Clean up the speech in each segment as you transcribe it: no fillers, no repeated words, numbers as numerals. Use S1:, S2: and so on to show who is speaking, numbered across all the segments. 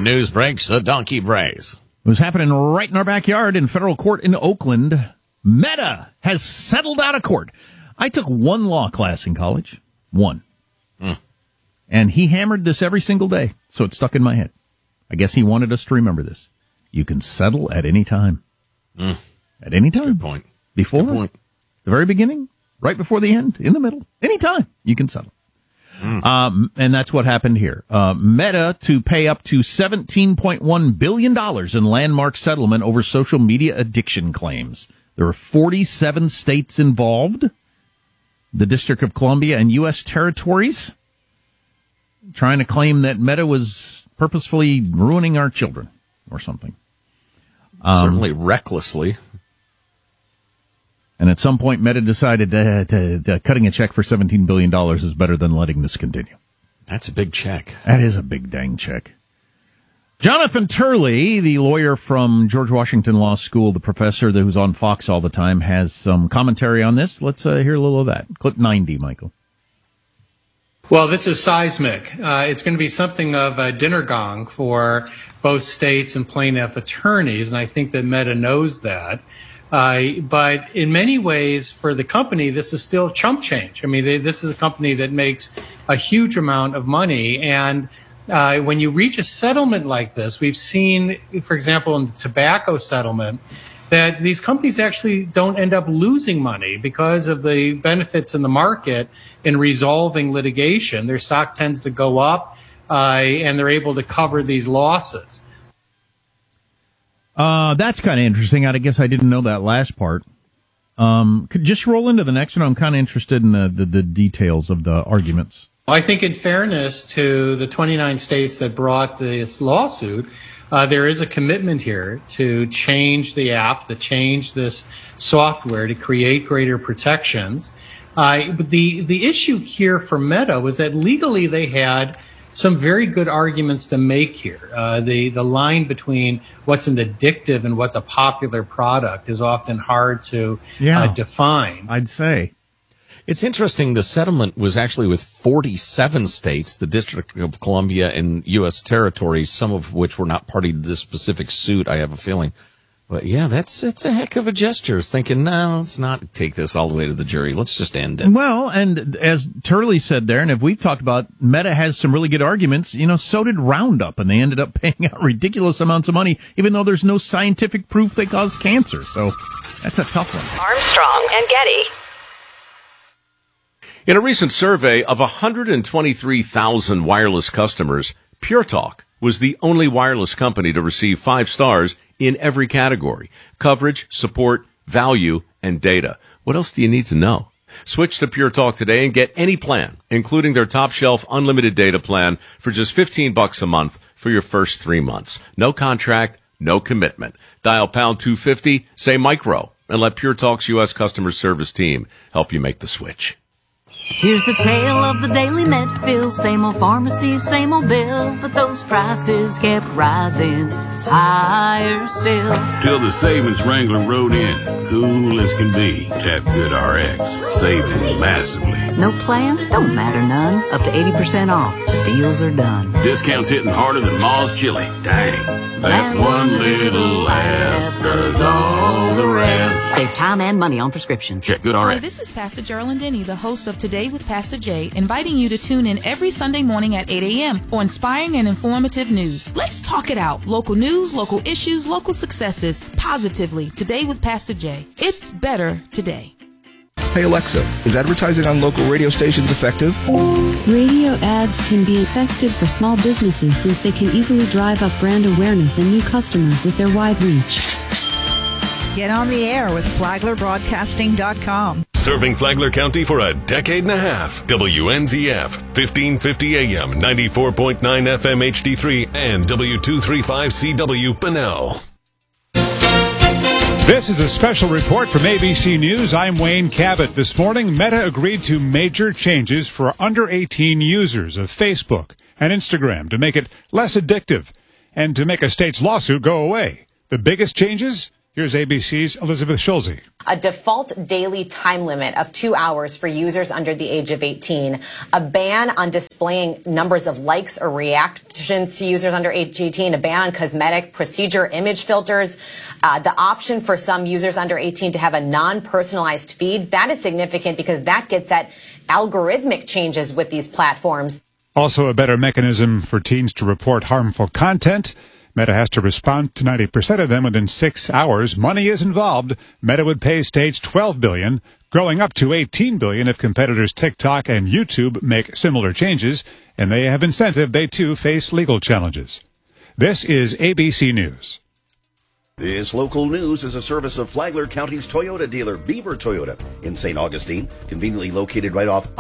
S1: news breaks, the donkey brays.
S2: It was happening right in our backyard in federal court in Oakland. Meta has settled out of court. I took one law class in college. One. And he hammered this every single day, so it stuck in my head. I guess he wanted us to remember this. You can settle at any time. At any time.
S1: That's a good point.
S2: Before,
S1: good point.
S2: The very beginning, right before the end, in the middle. Anytime you can settle. And that's what happened here. Meta to pay up to $17.1 billion in landmark settlement over social media addiction claims. There are 47 states involved, the District of Columbia and U.S. territories, trying to claim that Meta was purposefully ruining our children or something.
S1: Certainly recklessly.
S2: And at some point, Meta decided that cutting a check for $17 billion is better than letting this continue.
S1: That's a big check.
S2: That is a big dang check. Jonathan Turley, the lawyer from George Washington Law School, the professor who's on Fox all the time, has some commentary on this. Let's hear a little of that. Clip 90, Michael.
S3: Well, this is seismic. It's going to be something of a dinner gong for both states and plaintiff attorneys, and I think that Meta knows that. But in many ways, for the company, this is still chump change. I mean, this is a company that makes a huge amount of money, and when you reach a settlement like this, we've seen, for example, in the tobacco settlement, that these companies actually don't end up losing money because of the benefits in the market in resolving litigation. Their stock tends to go up, and they're able to cover these losses.
S2: That's kind of interesting. I guess I didn't know that last part. Could just roll into the next one. I'm kind of interested in the details of the arguments.
S3: I think in fairness to the 29 states that brought this lawsuit, there is a commitment here to change the app, to change this software, to create greater protections. But the issue here for Meta was that legally they had some very good arguments to make here. The line between what's an addictive and what's a popular product is often hard to define.
S2: I'd say.
S1: It's interesting, the settlement was actually with 47 states, the District of Columbia and U.S. territories, some of which were not party to this specific suit, I have a feeling. But yeah, it's a heck of a gesture, thinking, no, let's not take this all the way to the jury. Let's just end it.
S2: Well, and as Turley said there, and if we've talked about, Meta has some really good arguments, so did Roundup, and they ended up paying out ridiculous amounts of money, even though there's no scientific proof they cause cancer. So that's a tough one.
S4: Armstrong and Getty.
S5: In a recent survey of 123,000 wireless customers, Pure Talk was the only wireless company to receive 5 stars in every category: coverage, support, value, and data. What else do you need to know? Switch to Pure Talk today and get any plan, including their top shelf unlimited data plan, for just $15 a month for your first 3 months. No contract, no commitment. Dial pound 250, say micro, and let Pure Talk's U.S. customer service team help you make the switch.
S6: Here's the tale of the daily Medfield. Same old pharmacy, same old bill, but those prices kept rising higher still.
S7: Till the savings wrangler rode in, cool as can be. Tap Good RX, saving massively.
S6: No plan? Don't matter none. Up to 80% off. Deals are done.
S7: Discounts hitting harder than Ma's chili. Dang. That one little app does all the rest.
S6: Save time and money on prescriptions.
S7: Check Good RX.
S8: Hi, this is Pastor Geraldine Denny, the host of Today with Pastor Jay, inviting you to tune in every Sunday morning at 8 a.m. for inspiring and informative news. Let's talk it out. Local news, local issues, local successes, positively. Today with Pastor Jay. It's better today.
S9: Hey Alexa, is advertising on local radio stations effective?
S10: Radio ads can be effective for small businesses since they can easily drive up brand awareness and new customers with their wide reach.
S11: Get on the air with FlaglerBroadcasting.com.
S12: Serving Flagler County for a decade and a half. WNZF, 1550 AM, 94.9 FM HD3, and W235CW Bunnell.
S13: This is a special report from ABC News. I'm Wayne Cabot. This morning, Meta agreed to major changes for under 18 users of Facebook and Instagram to make it less addictive and to make a state's lawsuit go away. The biggest changes? Here's ABC's Elizabeth Schulze.
S4: A default daily time limit of 2 hours for users under the age of 18, a ban on displaying numbers of likes or reactions to users under age 18, a ban on cosmetic procedure image filters, the option for some users under 18 to have a non-personalized feed. That is significant because that gets at algorithmic changes with these platforms.
S13: Also, a better mechanism for teens to report harmful content. Meta has to respond to 90% of them within 6 hours. Money is involved. Meta would pay Stage $12 billion, growing up to $18 billion if competitors TikTok and YouTube make similar changes, and they have incentive. They too face legal challenges. This is ABC News.
S14: This local news is a service of Flagler County's Toyota dealer, Beaver Toyota, in St. Augustine, conveniently located right off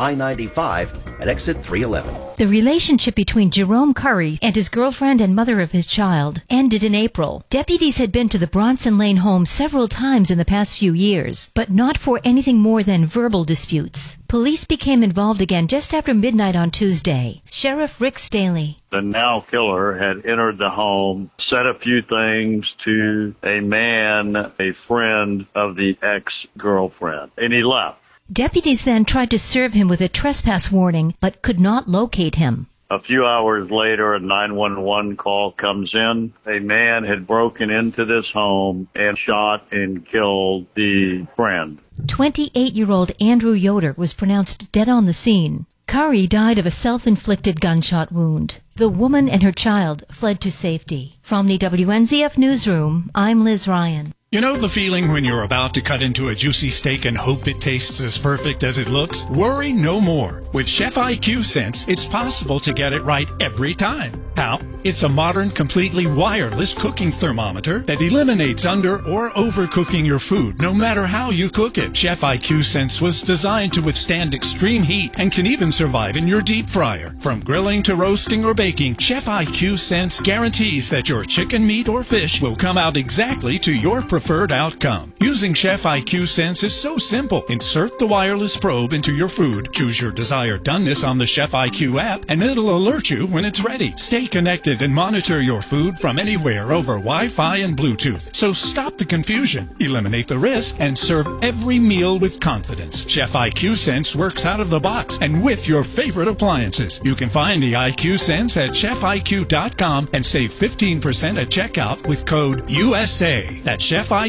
S14: I-95 at exit 311.
S15: The relationship between Jerome Curry and his girlfriend and mother of his child ended in April. Deputies had been to the Bronson Lane home several times in the past few years, but not for anything more than verbal disputes. Police became involved again just after midnight on Tuesday. Sheriff Rick Staley.
S16: The now killer had entered the home, said a few things to a man, a friend of the ex-girlfriend, and he left.
S15: Deputies then tried to serve him with a trespass warning, but could not locate him.
S16: A few hours later, a 911 call comes in. A man had broken into this home and shot and killed the friend.
S15: 28-year-old Andrew Yoder was pronounced dead on the scene. Curry died of a self-inflicted gunshot wound. The woman and her child fled to safety. From the WNZF Newsroom, I'm Liz Ryan.
S17: You know the feeling when you're about to cut into a juicy steak and hope it tastes as perfect as it looks? Worry no more. With Chef IQ Sense, it's possible to get it right every time. How? It's a modern, completely wireless cooking thermometer that eliminates under or overcooking your food, no matter how you cook it. Chef IQ Sense was designed to withstand extreme heat and can even survive in your deep fryer. From grilling to roasting or baking, Chef IQ Sense guarantees that your chicken, meat, or fish will come out exactly to your preferred outcome. Using Chef IQ Sense is so simple. Insert the wireless probe into your food, choose your desired doneness on the Chef IQ app, and it'll alert you when it's ready. Stay connected and monitor your food from anywhere over Wi-Fi and Bluetooth. So stop the confusion, eliminate the risk, and serve every meal with confidence. Chef IQ Sense works out of the box and with your favorite appliances. You can find the IQ Sense at chefiq.com and save 15% at checkout with code USA. That's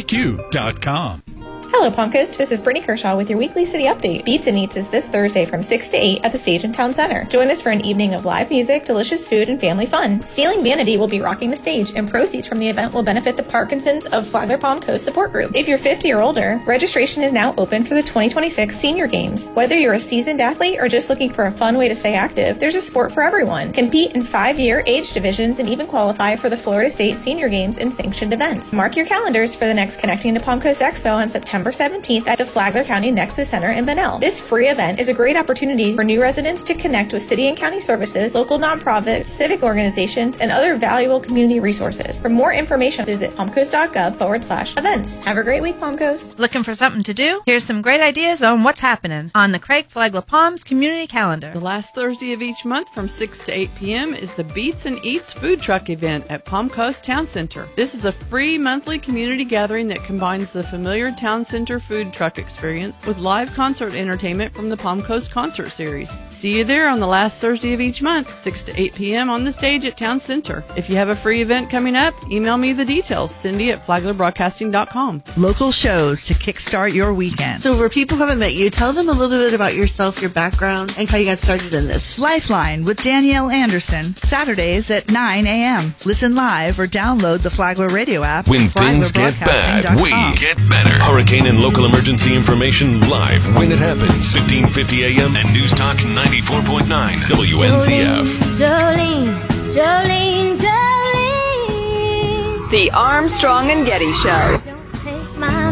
S17: chefiq.com.
S18: Hello, Palm Coast. This is Brittany Kershaw with your weekly city update. Beats and Eats is this Thursday from 6 to 8 at the Stage in Town Center. Join us for an evening of live music, delicious food, and family fun. Stealing Vanity will be rocking the stage, and proceeds from the event will benefit the Parkinson's of Flagler Palm Coast support group. If you're 50 or older, registration is now open for the 2026 Senior Games. Whether you're a seasoned athlete or just looking for a fun way to stay active, there's a sport for everyone. Compete in 5-year age divisions and even qualify for the Florida State Senior Games and sanctioned events. Mark your calendars for the next Connecting to Palm Coast Expo on September 17th at the Flagler County Nexus Center in Bunnell. This free event is a great opportunity for new residents to connect with city and county services, local nonprofits, civic organizations, and other valuable community resources. For more information, visit palmcoast.gov/events. Have a great week, Palm Coast.
S19: Looking for something to do? Here's some great ideas on what's happening on the Craig Flagler Palms Community Calendar.
S20: The last Thursday of each month from 6 to 8 p.m. is the Beats and Eats food truck event at Palm Coast Town Center. This is a free monthly community gathering that combines the familiar Town Center food truck experience with live concert entertainment from the Palm Coast Concert Series. See you there on the last Thursday of each month, 6 to 8 p.m. on the stage at Town Center. If you have a free event coming up, email me the details, Cindy@flaglerbroadcasting.com.
S11: Local shows to kickstart your weekend.
S21: So for people who haven't met you, tell them a little bit about yourself, your background, and how you got started in this.
S11: Lifeline with Danielle Anderson, Saturdays at 9 a.m. Listen live or download the Flagler radio app.
S12: When things get bad, we get better. Hurricane and local emergency information live when it happens. 1550 a.m. and News Talk 94.9 WNZF.
S22: Jolene.
S23: The Armstrong and Getty Show.
S22: Don't take my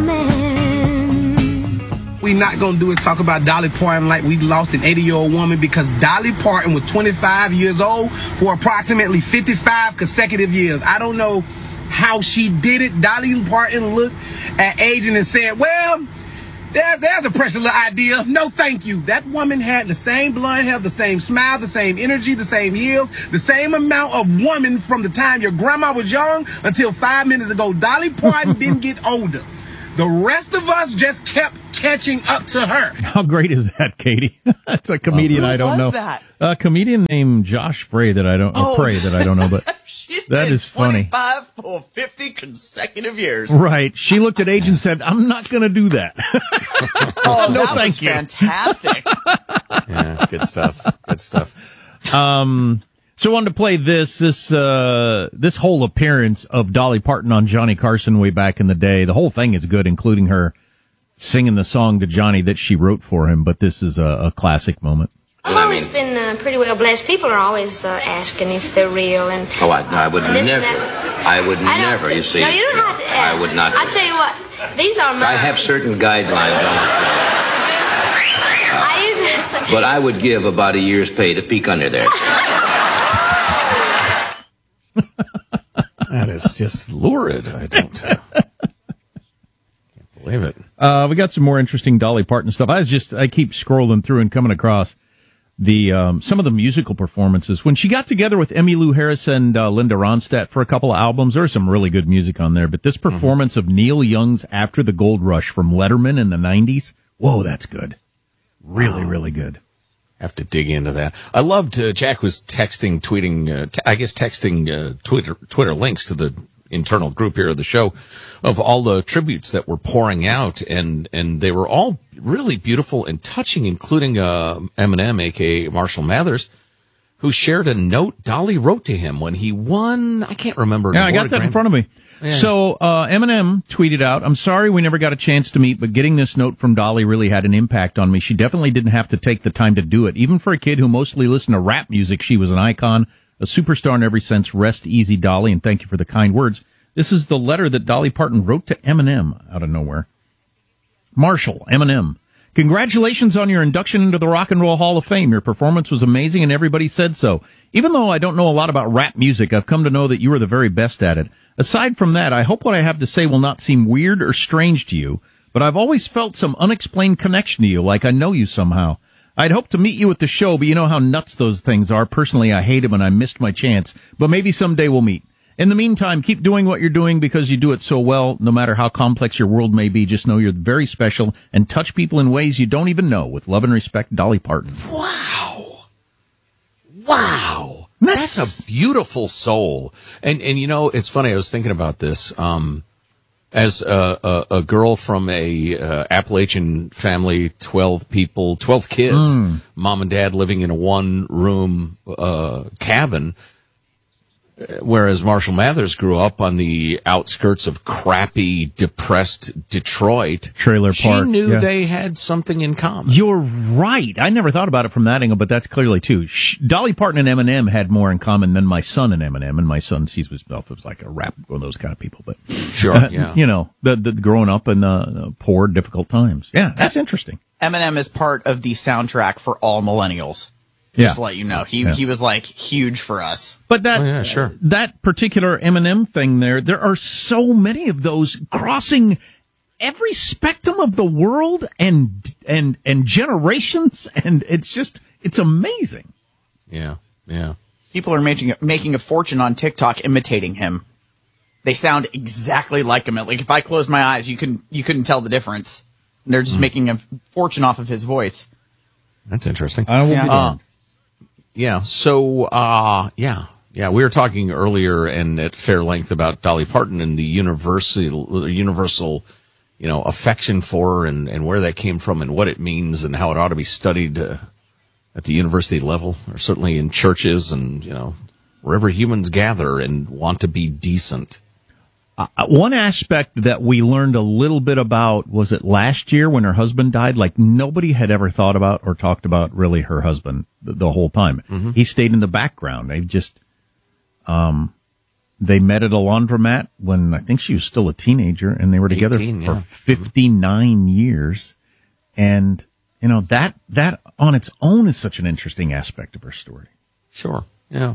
S22: man.
S24: We're not going to do is talk about Dolly Parton like we lost an 80-year-old woman, because Dolly Parton was 25 years old for approximately 55 consecutive years. I don't know how she did it. Dolly Parton looked at aging and said, well, There's a precious little idea. No, thank you. That woman had the same blonde hair, the same smile, the same energy, the same heels, the same amount of woman from the time your grandma was young until 5 minutes ago. Dolly Parton didn't get older. The rest of us just kept catching up to her.
S1: How great is that, Katie? That's a comedian I don't know.
S2: That?
S1: A comedian named Josh Frey that I don't know, but that is funny.
S2: 25 for 50 consecutive years.
S1: Right. She looked at age and said, "I'm not going to do that." No,
S2: that
S1: thank
S2: was
S1: you.
S2: Fantastic.
S3: Yeah, good stuff. Good stuff.
S1: So I wanted to play this whole appearance of Dolly Parton on Johnny Carson way back in the day. The whole thing is good, including her singing the song to Johnny that she wrote for him, but this is a classic moment.
S22: I've always been pretty well blessed. People are always asking if they're real. And
S5: I would never. I would never, you see.
S22: No, you don't have to ask.
S5: I would not.
S22: I'll tell you what. These are my...
S5: I have certain guidelines on it. But I would give about a year's pay to peek under there.
S3: That is just lurid. I can't believe it.
S1: We got some more interesting Dolly Parton stuff. I keep scrolling through and coming across the some of the musical performances. When she got together with Emmylou Harris and Linda Ronstadt for a couple of albums, there was some really good music on there. But this performance of Neil Young's After the Gold Rush from Letterman in the 90s, whoa, that's good. Really, really good.
S3: Have to dig into that. I loved, Jack was texting Twitter links to the internal group here of the show of all the tributes that were pouring out, and they were all really beautiful and touching, including Eminem, aka Marshall Mathers, who shared a note Dolly wrote to him when he won. I can't remember.
S1: Yeah, I got that in front of me. Yeah. So Eminem tweeted out, "I'm sorry we never got a chance to meet, but getting this note from Dolly really had an impact on me. She definitely didn't have to take the time to do it. Even for a kid who mostly listened to rap music, she was an icon, a superstar in every sense. Rest easy, Dolly, and thank you for the kind words." This is the letter that Dolly Parton wrote to Eminem out of nowhere. Marshall, Eminem. Congratulations on your induction into the Rock and Roll Hall of Fame. Your performance was amazing and everybody said so. Even though I don't know a lot about rap music, I've come to know that you are the very best at it. Aside from that, I hope what I have to say will not seem weird or strange to you, but I've always felt some unexplained connection to you, like I know you somehow. I'd hoped to meet you at the show, but you know how nuts those things are. Personally, I hate them and I missed my chance, but maybe someday we'll meet. In the meantime, keep doing what you're doing because you do it so well. No matter how complex your world may be, just know you're very special and touch people in ways you don't even know. With love and respect, Dolly Parton.
S3: Wow. That's a beautiful soul. And you know, it's funny. I was thinking about this. As a girl from a Appalachian family, 12 kids, mom and dad living in a one-room cabin. Whereas Marshall Mathers grew up on the outskirts of crappy, depressed Detroit.
S1: Trailer park.
S3: She knew they had something in common.
S1: You're right. I never thought about it from that angle, but that's clearly too. Dolly Parton and Eminem had more in common than my son and Eminem, and my son sees himself as like a rap, one of those kind of people. But
S3: sure, yeah.
S1: You know, the growing up in poor, difficult times. Yeah, that's interesting.
S2: Eminem is part of the soundtrack for all millennials. Just to let you know, he was like huge for us.
S1: But that that particular Eminem thing there are so many of those crossing every spectrum of the world and generations, and it's amazing.
S3: Yeah.
S2: People are making a fortune on TikTok imitating him. They sound exactly like him. Like if I closed my eyes, you couldn't tell the difference. And they're just making a fortune off of his voice.
S3: That's interesting.
S1: I will be darned.
S3: Yeah. So, we were talking earlier and at fair length about Dolly Parton and the universal, affection for her and where that came from and what it means and how it ought to be studied at the university level, or certainly in churches and, wherever humans gather and want to be decent.
S1: One aspect that we learned a little bit about, was it last year when her husband died? Like nobody had ever thought about or talked about really her husband the whole time. Mm-hmm. He stayed in the background. They just, they met at a laundromat when I think she was still a teenager, and they were together for 59 years. And, that on its own is such an interesting aspect of her story.
S3: Sure. Yeah.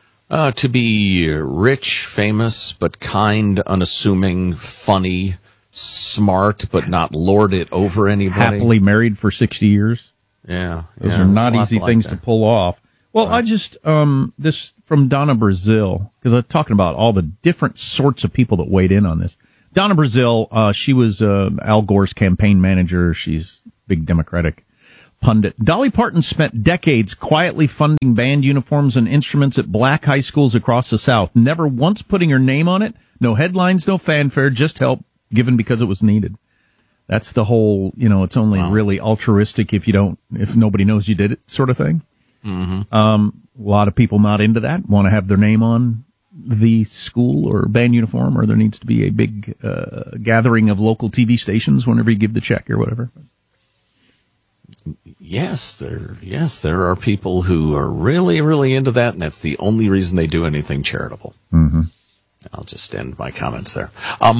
S3: To be rich, famous, but kind, unassuming, funny, smart but not lord it over anybody.
S1: Happily married for 60 years.
S3: Yeah.
S1: Those are not easy things to pull off. Well, right. I just, this from Donna Brazil, because I'm talking about all the different sorts of people that weighed in on this. Donna Brazil, she was Al Gore's campaign manager. She's a big Democratic pundit. Dolly Parton spent decades quietly funding band uniforms and instruments at black high schools across the South, never once putting her name on it. No headlines, no fanfare, just help given because it was needed. That's the whole, it's only really altruistic if nobody knows you did it sort of thing. Mm-hmm. A lot of people not into that, want to have their name on the school or band uniform, or there needs to be a big gathering of local TV stations whenever you give the check or whatever.
S3: Yes, there are people who are really, really into that, and that's the only reason they do anything charitable.
S1: Mm-hmm.
S3: I'll just end my comments there.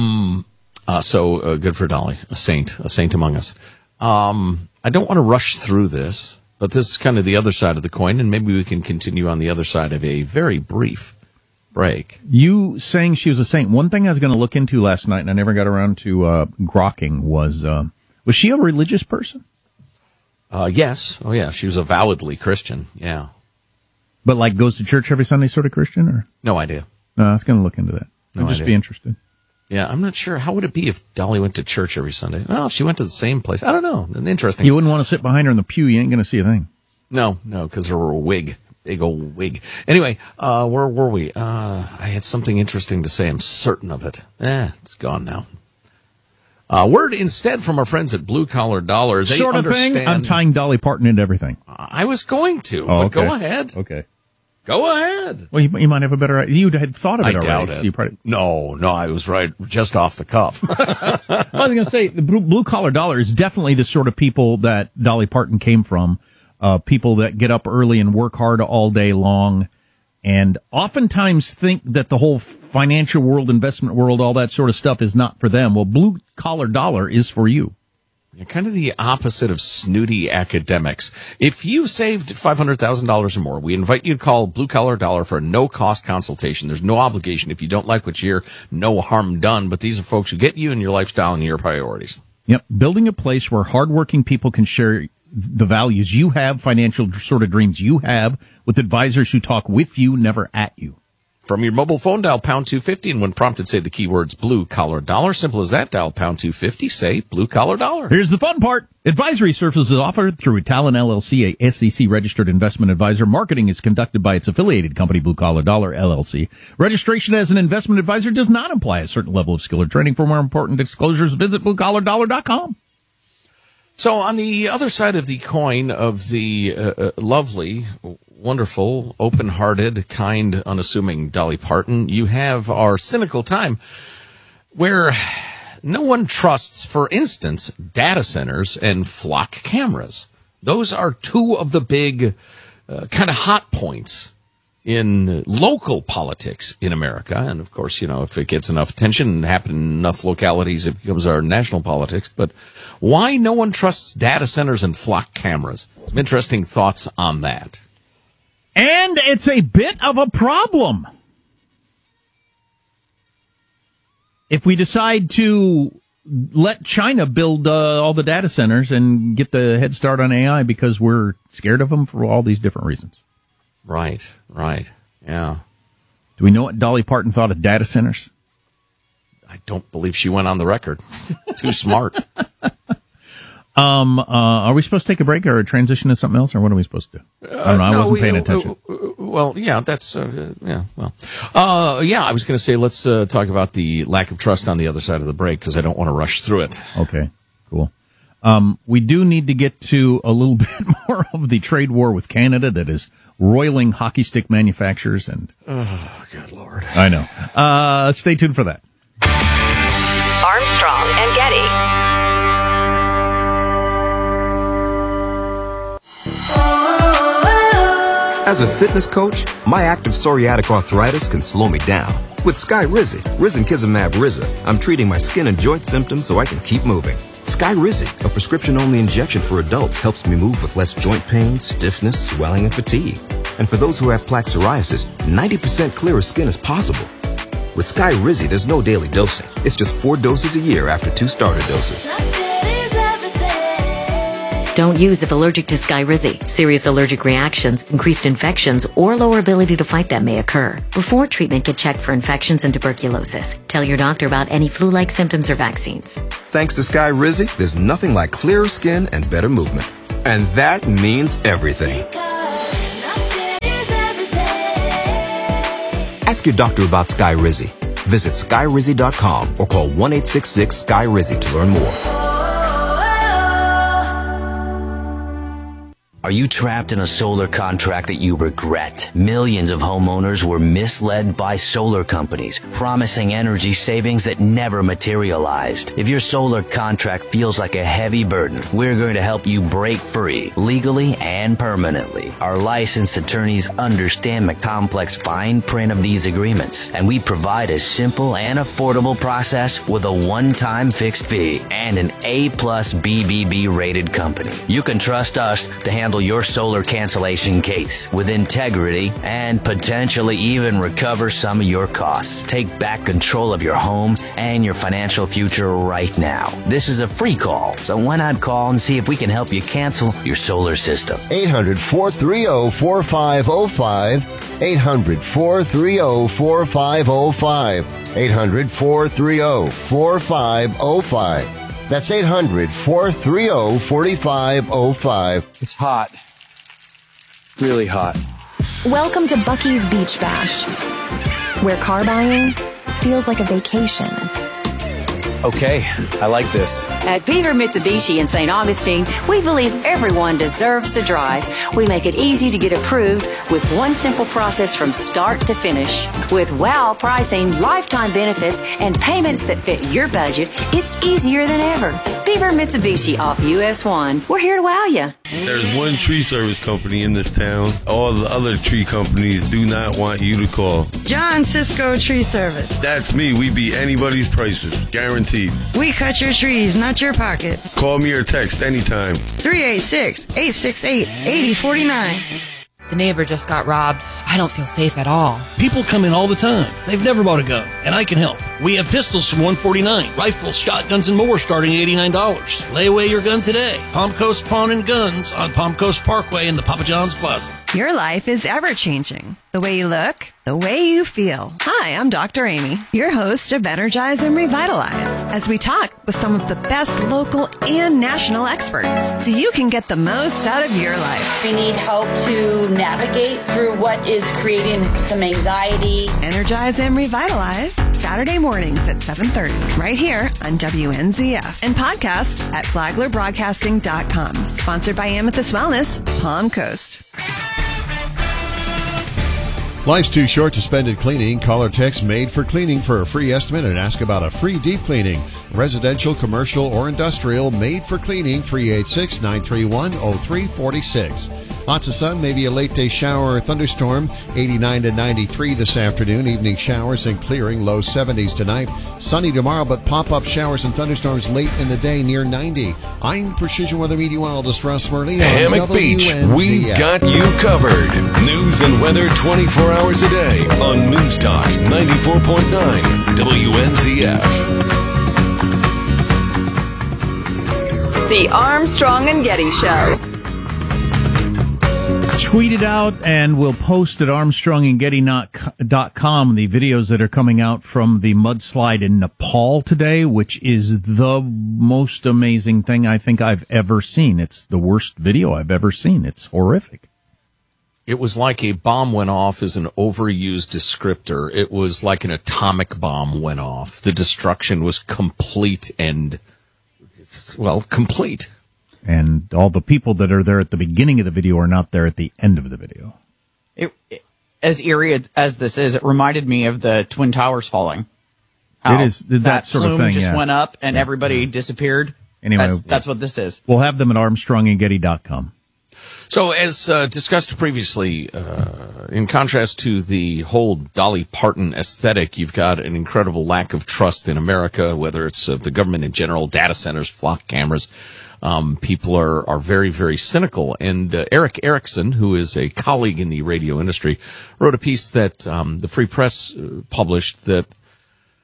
S3: So good for Dolly, a saint among us. I don't want to rush through this, but this is kind of the other side of the coin, and maybe we can continue on the other side of a very brief break.
S1: You saying she was a saint. One thing I was going to look into last night, and I never got around to grokking, was she a religious person?
S3: Yes. Oh, yeah. She was avowedly Christian. Yeah.
S1: But like goes to church every Sunday sort of Christian, or?
S3: No idea.
S1: No, I was going to look into that. I'd just be interested.
S3: Yeah, I'm not sure. How would it be if Dolly went to church every Sunday? Well, if she went to the same place. I don't know. Interesting.
S1: You wouldn't want to sit behind her in the pew. You ain't going to see a thing.
S3: No, because her wig. Big old wig. Anyway, where were we? I had something interesting to say. I'm certain of it. It's gone now. Word instead from our friends at Blue Collar Dollar. They
S1: sort of thing? I'm tying Dolly Parton into everything.
S3: I was going to, but
S1: okay.
S3: Go ahead.
S1: Okay.
S3: Go ahead.
S1: Well, you might have a better idea. You had thought of it already.
S3: I doubt it.
S1: You probably...
S3: No, I was right just off the cuff.
S1: I was going to say, the Blue Collar Dollar is definitely the sort of people that Dolly Parton came from. People that get up early and work hard all day long, and oftentimes think that the whole financial world, investment world, all that sort of stuff is not for them. Well, Blue Collar Dollar is for you.
S3: You're kind of the opposite of snooty academics. If you've saved $500,000 or more, we invite you to call Blue Collar Dollar for a no-cost consultation. There's no obligation. If you don't like what you hear, no harm done. But these are folks who get you and your lifestyle and your priorities.
S1: Yep. Building a place where hardworking people can share the values you have, financial sort of dreams you have, with advisors who talk with you, never at you.
S3: From your mobile phone, dial pound 250, and when prompted, say the keywords Blue Collar Dollar. Simple as that. Dial pound 250, say Blue Collar Dollar.
S1: Here's the fun part. Advisory services offered through Talon LLC, a SEC-registered investment advisor. Marketing is conducted by its affiliated company, Blue Collar Dollar LLC. Registration as an investment advisor does not imply a certain level of skill or training. For more important disclosures, visit BlueCollarDollar.com.
S3: So on the other side of the coin of the lovely, wonderful, open-hearted, kind, unassuming Dolly Parton, you have our cynical time where no one trusts, for instance, data centers and flock cameras. Those are two of the big kind of hot points in local politics in America. And, of course, if it gets enough attention and happens in enough localities, it becomes our national politics. But why no one trusts data centers and flock cameras? Some interesting thoughts on that.
S1: And it's a bit of a problem. If we decide to let China build all the data centers and get the head start on AI because we're scared of them for all these different reasons.
S3: Right, yeah.
S1: Do we know what Dolly Parton thought of data centers?
S3: I don't believe she went on the record. Too smart.
S1: Are we supposed to take a break or transition to something else, or what are we supposed to do? I don't know. I wasn't paying attention.
S3: Well, yeah, that's, yeah. I was going to say, let's talk about the lack of trust on the other side of the break, because I don't want to rush through it.
S1: Okay, cool. We do need to get to a little bit more of the trade war with Canada that is roiling hockey stick manufacturers and...
S3: Oh, good Lord.
S1: I know. Stay tuned for that.
S23: Armstrong and Getty.
S6: As a fitness coach, my active psoriatic arthritis can slow me down. With Skyrizi, Risankizumab Riza, I'm treating my skin and joint symptoms so I can keep moving. Skyrizi, a prescription-only injection for adults, helps me move with less joint pain, stiffness, swelling, and fatigue. And for those who have plaque psoriasis, 90% clearer skin is possible. With Skyrizi, there's no daily dosing. It's just 4 doses a year after 2 starter doses.
S7: Don't use if allergic to Skyrizi. Serious allergic reactions, increased infections, or lower ability to fight them may occur. Before treatment, get checked for infections and tuberculosis. Tell your doctor about any flu-like symptoms or vaccines.
S6: Thanks to Skyrizi, there's nothing like clearer skin and better movement. And that means everything. Ask your doctor about Skyrizi. Visit Skyrizi.com or call 1-866-SKY-RIZZI to learn more.
S8: Are you trapped in a solar contract that you regret? Millions of homeowners were misled by solar companies, promising energy savings that never materialized. If your solar contract feels like a heavy burden, we're going to help you break free, legally and permanently. Our licensed attorneys understand the complex fine print of these agreements, and we provide a simple and affordable process with a one-time fixed fee and an A+ BBB rated company. You can trust us to handle your solar cancellation case with integrity and potentially even recover some of your costs. Take back control of your home and your financial future right now. This is a free call, so why not call and see if we can help you cancel your solar system?
S9: 800-430-4505. 800-430-4505. 800-430-4505. That's 800-430-4505.
S10: It's hot. Really hot.
S25: Welcome to Bucky's Beach Bash, where car buying feels like a vacation.
S10: Okay, I like this.
S26: At Beaver Mitsubishi in St. Augustine, we believe everyone deserves to drive. We make it easy to get approved with one simple process from start to finish. With wow pricing, lifetime benefits, and payments that fit your budget, it's easier than ever. Beaver Mitsubishi off US 1. We're here to wow you.
S27: There's one tree service company in this town. All the other tree companies do not want you to call.
S28: John Cisco Tree Service.
S27: That's me. We beat anybody's prices. Guaranteed.
S28: We cut your trees, not your pockets.
S27: Call me or text anytime.
S28: 386-868-8049.
S29: The neighbor just got robbed. I don't feel safe at all.
S30: People come in all the time. They've never bought a gun, and I can help. We have pistols from $149, rifles, shotguns, and more starting at $89. Lay away your gun today. Palm Coast Pawn and Guns on Palm Coast Parkway in the Papa John's Plaza.
S11: Your life is ever-changing. The way you look, the way you feel. Hi, I'm Dr. Amy, your host of Energize and Revitalize, as we talk with some of the best local and national experts so you can get the most out of your life.
S31: We need help to navigate through what is creating some anxiety.
S11: Energize and Revitalize, Saturday mornings at 7:30, right here on WNZF, and podcast at flaglerbroadcasting.com. Sponsored by Amethyst Wellness, Palm Coast.
S31: Life's too short to spend it cleaning. Call or text Made for Cleaning for a free estimate and ask about a free deep cleaning. Residential, commercial, or industrial, Made for Cleaning, 386-931-0346. Lots of sun, maybe a late day shower or thunderstorm, 89 to 93 this afternoon. Evening showers and clearing, low 70s tonight. Sunny tomorrow, but pop-up showers and thunderstorms late in the day, near 90. I'm Precision Weather Meteorologist Russ Murley on
S12: Hammock Beach, we've got you covered. News and weather 24 hours a day on News Talk 94.9 WNZF.
S23: The Armstrong and Getty Show.
S1: Tweet it out, and we'll post at ArmstrongandGetty.com the videos that are coming out from the mudslide in Nepal today, which is the most amazing thing I think I've ever seen. It's the worst video I've ever seen. It's horrific.
S3: It was like a bomb went off is an overused descriptor. It was like an atomic bomb went off. The destruction was complete and, well, complete.
S1: And all the people that are there at the beginning of the video are not there at the end of the video.
S2: As eerie as this is, it reminded me of the Twin Towers falling.
S1: It is that sort of thing.
S2: Just went up and everybody disappeared.
S1: Anyway,
S2: that's what this is.
S1: We'll have them at ArmstrongandGetty.com.
S3: So, as discussed previously, in contrast to the whole Dolly Parton aesthetic, you've got an incredible lack of trust in America, whether it's the government in general, data centers, flock cameras. People are very, very cynical. And Eric Erickson, who is a colleague in the radio industry, wrote a piece that the Free Press published that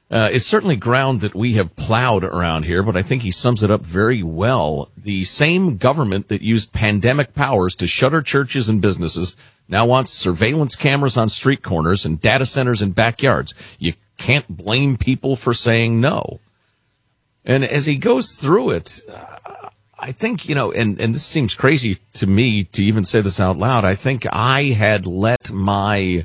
S3: It's certainly ground that we have plowed around here, but I think he sums it up very well. The same government that used pandemic powers to shutter churches and businesses now wants surveillance cameras on street corners and data centers in backyards. You can't blame people for saying no. And as he goes through it, I think, and this seems crazy to me to even say this out loud, I think I had let my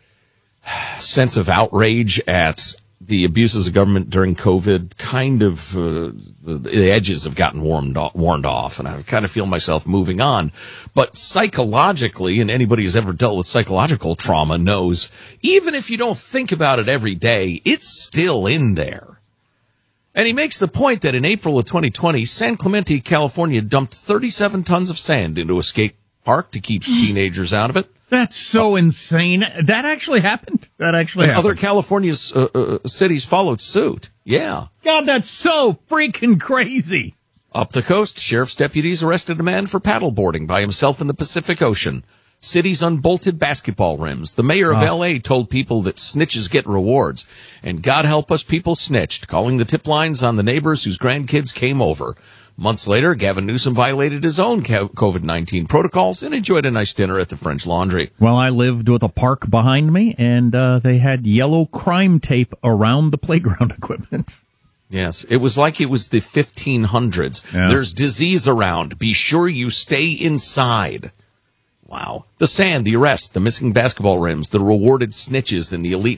S3: sense of outrage at the abuses of government during COVID kind of, the edges have gotten worn off, and I kind of feel myself moving on. But psychologically, and anybody who's ever dealt with psychological trauma knows, even if you don't think about it every day, it's still in there. And he makes the point that in April of 2020, San Clemente, California dumped 37 tons of sand into a skate park to keep teenagers out of it.
S1: That's so insane. That actually happened? That actually happened.
S3: Other California cities followed suit. Yeah.
S1: God, that's so freaking crazy.
S3: Up the coast, sheriff's deputies arrested a man for paddleboarding by himself in the Pacific Ocean. Cities unbolted basketball rims. The mayor of L.A. told people that snitches get rewards. And God help us, people snitched, calling the tip lines on the neighbors whose grandkids came over. Months later, Gavin Newsom violated his own COVID-19 protocols and enjoyed a nice dinner at the French Laundry.
S1: Well, I lived with a park behind me, and they had yellow crime tape around the playground equipment.
S3: Yes, it was like it was the 1500s. Yeah. There's disease around. Be sure you stay inside. Wow. The sand, the arrest, the missing basketball rims, the rewarded snitches, and the elite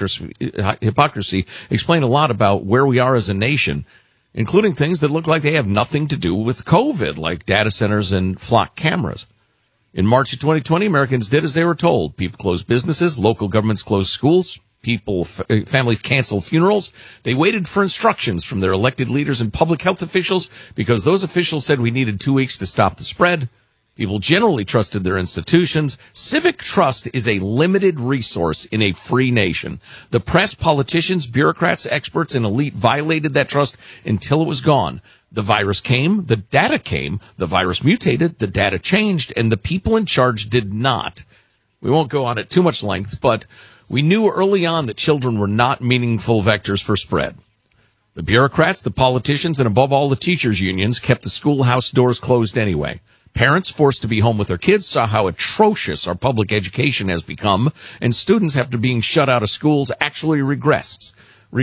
S3: hypocrisy explain a lot about where we are as a nation, including things that look like they have nothing to do with COVID, like data centers and flock cameras. In March of 2020, Americans did as they were told. People closed businesses, local governments closed schools, families canceled funerals. They waited for instructions from their elected leaders and public health officials because those officials said we needed 2 weeks to stop the spread. People generally trusted their institutions. Civic trust is a limited resource in a free nation. The press, politicians, bureaucrats, experts, and elite violated that trust until it was gone. The virus came, the data came, the virus mutated, the data changed, and the people in charge did not. We won't go on at too much length, but we knew early on that children were not meaningful vectors for spread. The bureaucrats, the politicians, and above all the teachers' unions kept the schoolhouse doors closed anyway. Parents forced to be home with their kids saw how atrocious our public education has become, and students, after being shut out of schools, actually regressed.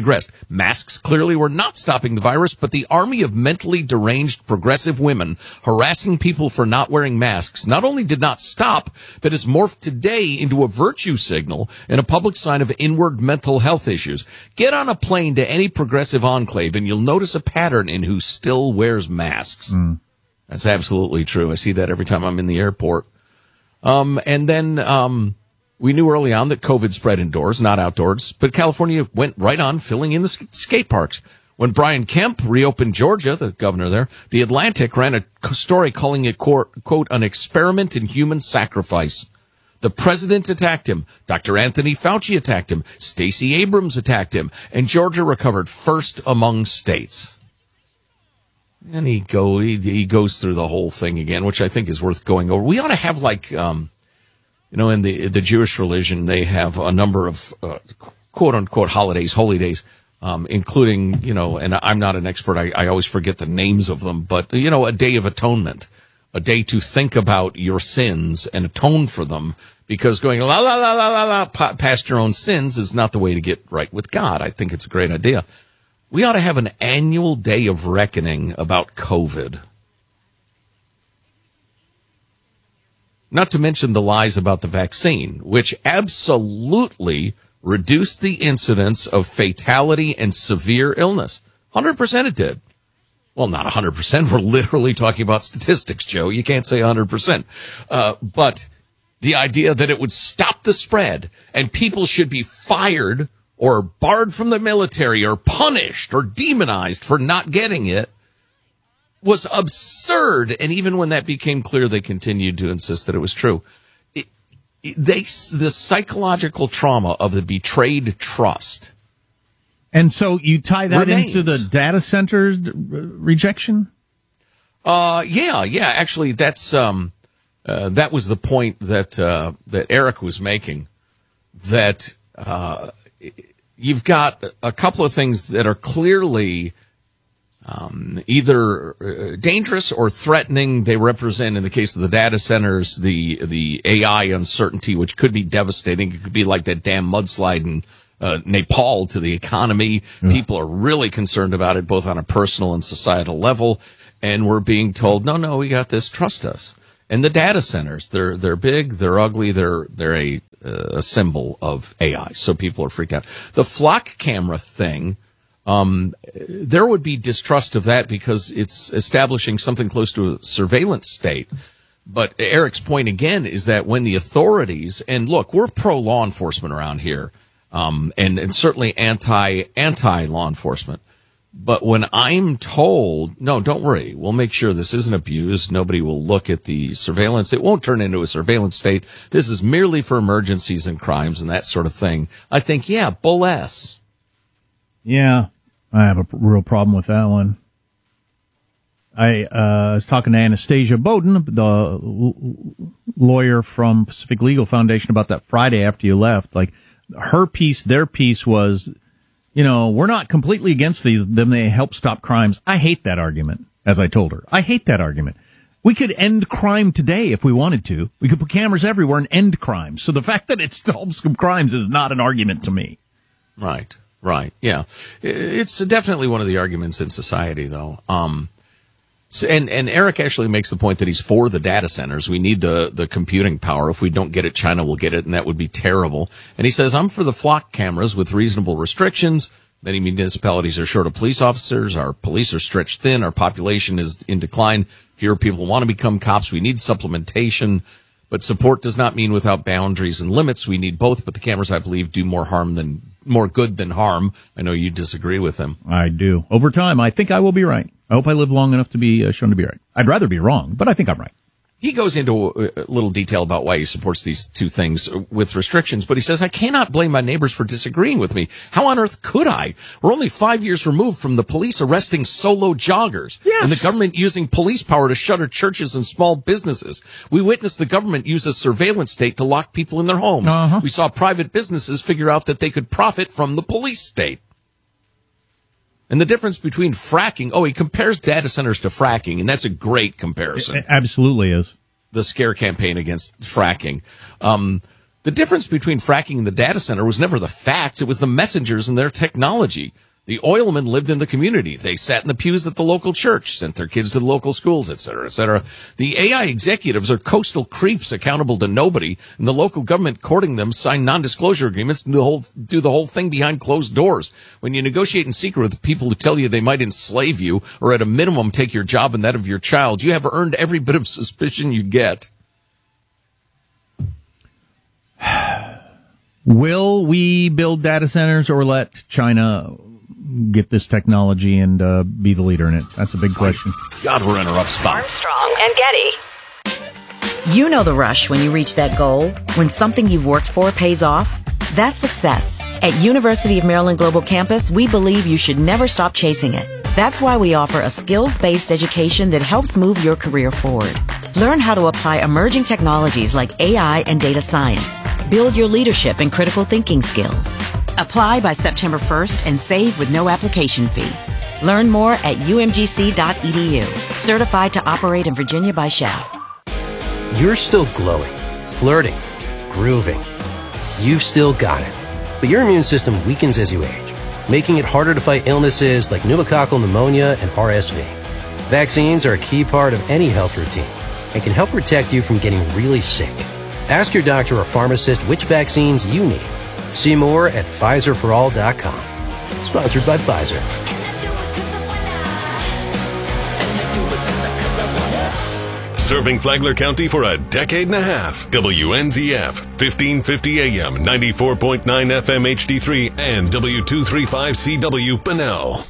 S3: Masks clearly were not stopping the virus, but the army of mentally deranged progressive women harassing people for not wearing masks not only did not stop, but has morphed today into a virtue signal and a public sign of inward mental health issues. Get on a plane to any progressive enclave, and you'll notice a pattern in who still wears masks. That's absolutely true. I see that every time I'm in the airport. And then we knew early on that COVID spread indoors, not outdoors, but California went right on filling in the skate parks. When Brian Kemp reopened Georgia, the governor there, The Atlantic ran a story calling it, quote, an experiment in human sacrifice. The president attacked him. Dr. Anthony Fauci attacked him. Stacey Abrams attacked him. And Georgia recovered first among states. And he goes through the whole thing again, which I think is worth going over. We ought to have in the Jewish religion, they have a number of quote unquote holidays, holy days, including, and I'm not an expert. I always forget the names of them, but, a day of atonement, a day to think about your sins and atone for them, because going la la la la la la past your own sins is not the way to get right with God. I think it's a great idea. We ought to have an annual day of reckoning about COVID. Not to mention the lies about the vaccine, which absolutely reduced the incidence of fatality and severe illness. 100% it did. Well, not 100%. We're literally talking about statistics, Joe. You can't say 100%. But the idea that it would stop the spread and people should be fired or barred from the military or punished or demonized for not getting it was absurd. And even when that became clear, they continued to insist that it was true. The psychological trauma of the betrayed trust.
S1: And so you tie that into the data center rejection?
S3: Yeah. Actually, that's that was the point that Eric was making. That you've got a couple of things that are clearly either dangerous or threatening. They represent, in the case of the data centers, the AI uncertainty, which could be devastating. It could be like that damn mudslide in Nepal to the economy. Yeah. People are really concerned about it, both on a personal and societal level. And we're being told, no, we got this. Trust us. And the data centers, they're big, they're ugly, they're a symbol of AI. So people are freaked out. The flock camera thing. There would be distrust of that because it's establishing something close to a surveillance state. But Eric's point again is that when the authorities, and look, we're pro law enforcement around here, and certainly anti law enforcement. But when I'm told, no, don't worry, we'll make sure this isn't abused. Nobody will look at the surveillance. It won't turn into a surveillance state. This is merely for emergencies and crimes and that sort of thing. I think, yeah, bull ass.
S1: Yeah. I have a real problem with that one. I was talking to Anastasia Bowden, the lawyer from Pacific Legal Foundation, about that Friday after you left. Like, her piece, their piece was, we're not completely against them. They help stop crimes. I hate that argument, as I told her. I hate that argument. We could end crime today if we wanted to. We could put cameras everywhere and end crime. So the fact that it stops crimes is not an argument to me.
S3: Right. Yeah. It's definitely one of the arguments in society, though. And Eric actually makes the point that he's for the data centers. We need the computing power. If we don't get it, China will get it, and that would be terrible. And he says, I'm for the flock cameras with reasonable restrictions. Many municipalities are short of police officers. Our police are stretched thin. Our population is in decline. Fewer people want to become cops. We need supplementation. But support does not mean without boundaries and limits. We need both, but the cameras, I believe, do more good than harm. I know you disagree with him.
S1: I do. Over time, I think I will be right. I hope I live long enough to be shown to be right. I'd rather be wrong, but I think I'm right.
S3: He goes into a little detail about why he supports these two things with restrictions, but he says, I cannot blame my neighbors for disagreeing with me. How on earth could I? We're only 5 years removed from the police arresting solo joggers and the government using police power to shutter churches and small businesses. We witnessed the government use a surveillance state to lock people in their homes. We saw private businesses figure out that they could profit from the police state. And the difference between fracking, he compares data centers to fracking, and that's a great comparison.
S1: It absolutely is.
S3: The scare campaign against fracking. The difference between fracking and the data center was never the facts, it was the messengers and their technology. The oilmen lived in the community. They sat in the pews at the local church, sent their kids to the local schools, et cetera, et cetera. The AI executives are coastal creeps accountable to nobody, and the local government courting them sign non-disclosure agreements and do the whole thing behind closed doors. When you negotiate in secret with people who tell you they might enslave you or at a minimum take your job and that of your child, you have earned every bit of suspicion you get.
S1: Will we build data centers or let China get this technology and be the leader in it? That's a big question.
S3: God, we're in a rough spot.
S23: Armstrong and Getty.
S4: You know the rush when you reach that goal, when something you've worked for pays off. That's success. At University of Maryland Global Campus, we believe you should never stop chasing it. That's why we offer a skills-based education that helps move your career forward. Learn how to apply emerging technologies like AI and data science. Build your leadership and critical thinking skills. Apply by September 1st and save with no application fee. Learn more at umgc.edu. Certified to operate in Virginia by Chef.
S13: You're still glowing, flirting, grooving. You've still got it. But your immune system weakens as you age, making it harder to fight illnesses like pneumococcal pneumonia and RSV. Vaccines are a key part of any health routine and can help protect you from getting really sick. Ask your doctor or pharmacist which vaccines you need. See more at PfizerForAll.com. Sponsored by Pfizer.
S12: Serving Flagler County for a decade and a half. WNZF, 1550 AM, 94.9 FM HD3, and W235CW Bunnell.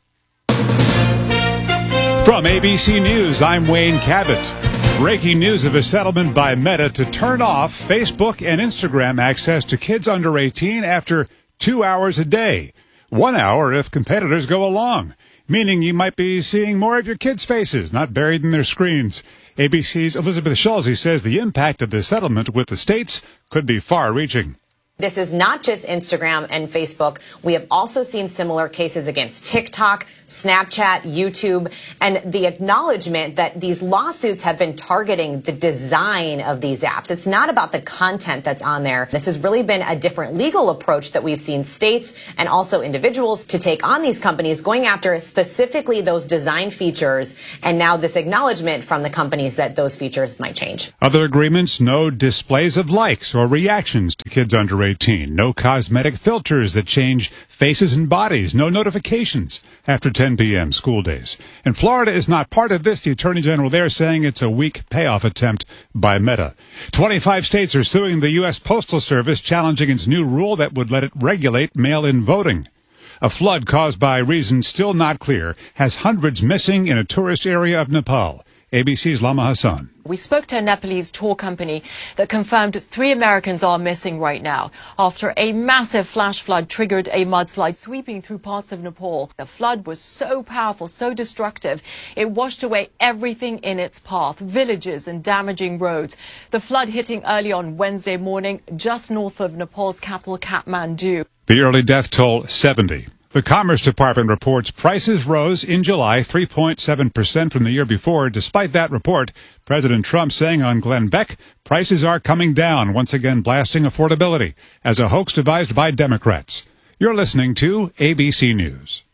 S14: From ABC News, I'm Wayne Cabot. Breaking news of a settlement by Meta to turn off Facebook and Instagram access to kids under 18 after 2 hours a day. 1 hour if competitors go along, meaning you might be seeing more of your kids' faces, not buried in their screens. ABC's Elizabeth Schulze says the impact of the settlement with the states could be far-reaching.
S5: This is not just Instagram and Facebook. We have also seen similar cases against TikTok, Snapchat, YouTube, and the acknowledgement that these lawsuits have been targeting the design of these apps. It's not about the content that's on there. This has really been a different legal approach that we've seen states and also individuals to take on these companies, going after specifically those design features, and now this acknowledgement from the companies that those features might change.
S14: Other agreements: no displays of likes or reactions to kids under 18, no cosmetic filters that change faces and bodies, no notifications after 10 p.m. school days. And Florida is not part of this. The Attorney General there saying it's a weak payoff attempt by Meta. 25 states are suing the U.S. Postal Service, challenging its new rule that would let it regulate mail-in voting. A flood caused by reasons still not clear has hundreds missing in a tourist area of Nepal. ABC's Lama Hassan.
S7: We spoke to a Nepalese tour company that confirmed 3 Americans are missing right now after a massive flash flood triggered a mudslide sweeping through parts of Nepal. The flood was so powerful, so destructive, it washed away everything in its path, villages and damaging roads. The flood hitting early on Wednesday morning just north of Nepal's capital, Kathmandu.
S14: The early death toll, 70. The Commerce Department reports prices rose in July 3.7% from the year before. Despite that report, President Trump saying on Glenn Beck, prices are coming down, once again blasting affordability as a hoax devised by Democrats. You're listening to ABC News.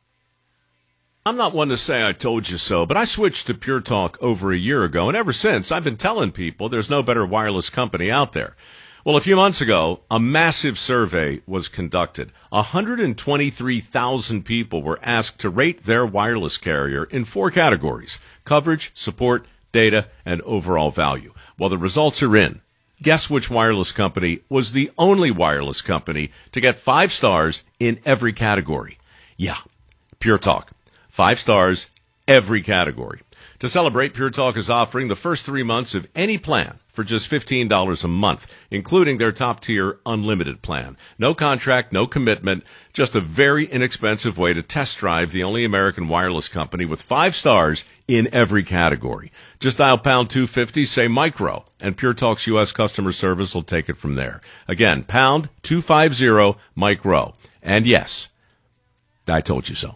S3: I'm not one to say I told you so, but I switched to Pure Talk over a year ago, and ever since I've been telling people there's no better wireless company out there. Well, a few months ago, a massive survey was conducted. 123,000 people were asked to rate their wireless carrier in 4 categories: coverage, support, data, and overall value. Well, the results are in. Guess which wireless company was the only wireless company to get 5 stars in every category? Yeah, Pure Talk. 5 stars, every category. To celebrate, Pure Talk is offering the first 3 months of any plan for just $15 a month, including their top-tier unlimited plan. No contract, no commitment, just a very inexpensive way to test drive the only American wireless company with 5 stars in every category. Just dial pound 250, say micro, and Pure Talk's U.S. customer service will take it from there. Again, pound 250 micro. And yes, I told you so.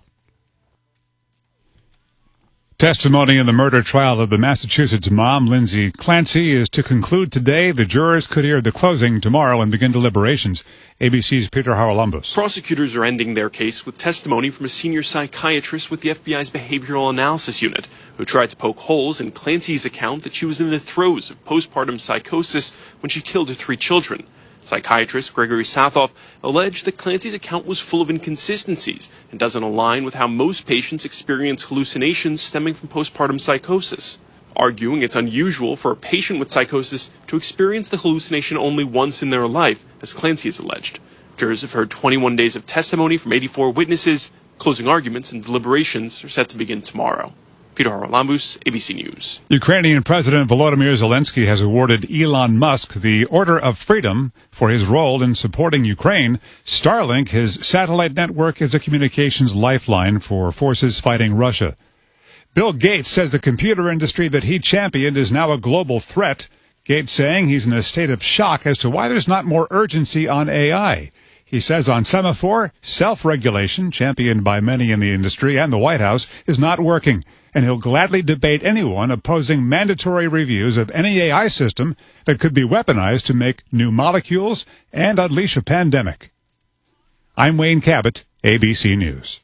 S14: Testimony in the murder trial of the Massachusetts mom, Lindsay Clancy, is to conclude today. The jurors could hear the closing tomorrow and begin deliberations. ABC's Peter Haralambos.
S15: Prosecutors are ending their case with testimony from a senior psychiatrist with the FBI's Behavioral Analysis Unit, who tried to poke holes in Clancy's account that she was in the throes of postpartum psychosis when she killed her 3 children. Psychiatrist Gregory Sathoff alleged that Clancy's account was full of inconsistencies and doesn't align with how most patients experience hallucinations stemming from postpartum psychosis, arguing it's unusual for a patient with psychosis to experience the hallucination only once in their life, as Clancy has alleged. Jurors have heard 21 days of testimony from 84 witnesses. Closing arguments and deliberations are set to begin tomorrow. Peter Haralambos, ABC News.
S14: Ukrainian President Volodymyr Zelensky has awarded Elon Musk the Order of Freedom for his role in supporting Ukraine. Starlink, his satellite network, is a communications lifeline for forces fighting Russia. Bill Gates says the computer industry that he championed is now a global threat. Gates saying he's in a state of shock as to why there's not more urgency on AI. He says on Semaphore, self-regulation, championed by many in the industry and the White House, is not working, and he'll gladly debate anyone opposing mandatory reviews of any AI system that could be weaponized to make new molecules and unleash a pandemic. I'm Wayne Cabot, ABC News.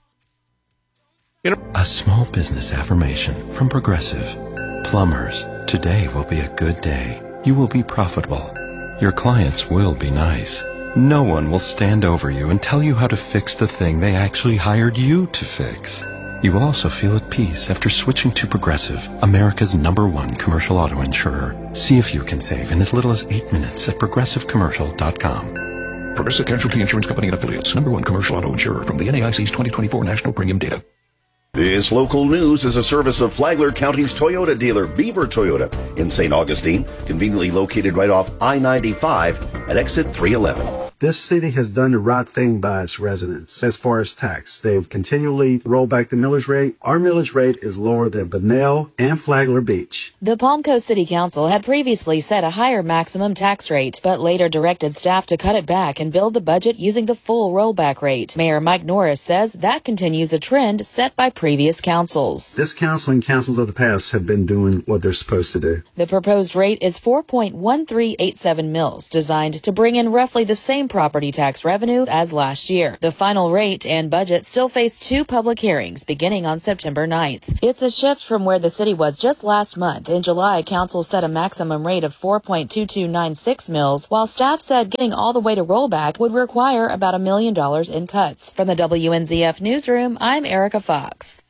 S16: A small business affirmation from Progressive. Plumbers, today will be a good day. You will be profitable. Your clients will be nice. No one will stand over you and tell you how to fix the thing they actually hired you to fix. You will also feel at peace after switching to Progressive, America's #1 commercial auto insurer. See if you can save in as little as 8 minutes at progressivecommercial.com.
S17: Progressive Casualty Insurance Company and Affiliates, #1 commercial auto insurer from the NAIC's 2024 National Premium Data.
S18: This local news is a service of Flagler County's Toyota dealer, Beaver Toyota, in St. Augustine, conveniently located right off I-95 at exit 311.
S6: This city has done the right thing by its residents as far as tax. They've continually rolled back the millage rate. Our millage rate is lower than Bunnell and Flagler Beach.
S8: The Palm Coast City Council had previously set a higher maximum tax rate, but later directed staff to cut it back and build the budget using the full rollback rate. Mayor Mike Norris says that continues a trend set by previous councils.
S6: This council and councils of the past have been doing what they're supposed to do.
S8: The proposed rate is 4.1387 mils, designed to bring in roughly the same property tax revenue as last year. The final rate and budget still face 2 public hearings beginning on September 9th. It's a shift from where the city was just last month. In July, council set a maximum rate of 4.2296 mils, while staff said getting all the way to rollback would require about $1 million in cuts. From the WNZF Newsroom, I'm Erica Fox.